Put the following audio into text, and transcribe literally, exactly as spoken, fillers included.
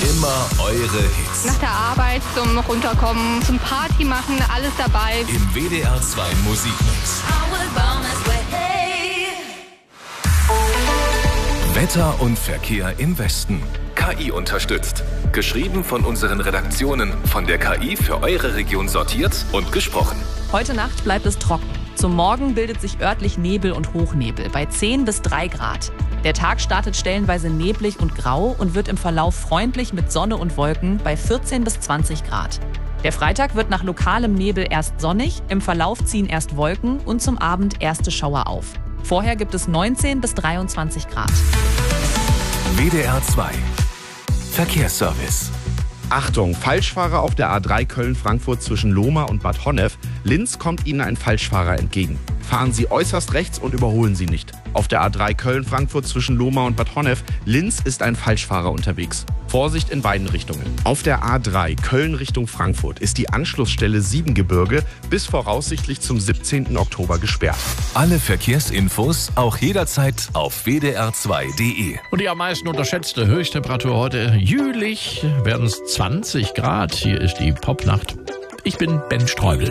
Immer eure Hits. Nach der Arbeit zum Runterkommen, zum Party machen, alles dabei. Im W D R zwei Musikmix. Wetter und Verkehr im Westen. K I unterstützt. Geschrieben von unseren Redaktionen, von der K I für eure Region sortiert und gesprochen. Heute Nacht bleibt es trocken. Zum Morgen bildet sich örtlich Nebel und Hochnebel bei zehn bis drei Grad. Der Tag startet stellenweise neblig und grau und wird im Verlauf freundlich mit Sonne und Wolken bei vierzehn bis zwanzig Grad. Der Freitag wird nach lokalem Nebel erst sonnig, im Verlauf ziehen erst Wolken und zum Abend erste Schauer auf. Vorher gibt es neunzehn bis dreiundzwanzig Grad. W D R zwei Verkehrsservice. Achtung, Falschfahrer auf der A drei Köln-Frankfurt zwischen Lohmar und Bad Honnef. Links kommt Ihnen ein Falschfahrer entgegen. Fahren Sie äußerst rechts und überholen Sie nicht. Auf der A drei Köln-Frankfurt zwischen Lohmar und Bad Honnef, Linz ist ein Falschfahrer unterwegs. Vorsicht in beiden Richtungen. Auf der A drei Köln Richtung Frankfurt ist die Anschlussstelle Siebengebirge bis voraussichtlich zum siebzehnten Oktober gesperrt. Alle Verkehrsinfos auch jederzeit auf w d r zwei punkt d e. Und die am meisten unterschätzte Höchsttemperatur heute, jülich, werden es zwanzig Grad. Hier ist die Popnacht. Ich bin Ben Streubel.